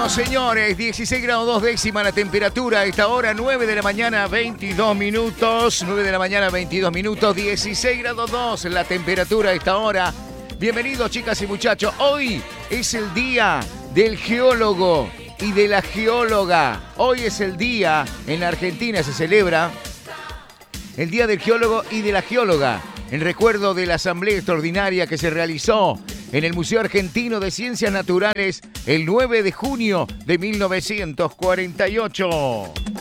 Bueno, señores, 16 grados 2 décima la temperatura a esta hora, 9 de la mañana, 22 minutos. 9 de la mañana, 22 minutos, 16 grados 2 la temperatura a esta hora. Bienvenidos, chicas y muchachos. Hoy es el día del geólogo y de la geóloga. Hoy es el día, en la Argentina se celebra el Día del Geólogo y de la Geóloga, en recuerdo de la asamblea extraordinaria que se realizó en el Museo Argentino de Ciencias Naturales el 9 de junio de 1948.